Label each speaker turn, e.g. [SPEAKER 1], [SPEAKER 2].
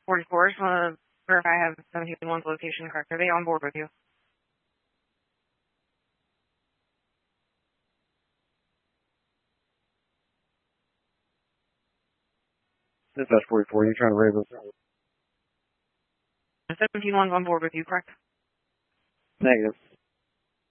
[SPEAKER 1] 44, just want to verify I have 17-1's location correct. Are they on board with you?
[SPEAKER 2] Dispatch 44, you trying to raise us?
[SPEAKER 1] 17-1's on board with you, correct?
[SPEAKER 2] Negative.